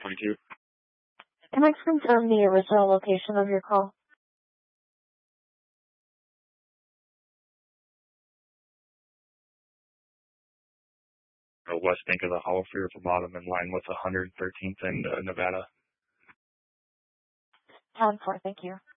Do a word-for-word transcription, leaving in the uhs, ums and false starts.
twenty-two. Can I confirm the original location of your call? Uh, West Bank of the Hollow Fear for bottom in line with one hundred thirteenth and uh, Nevada. ten four, thank you.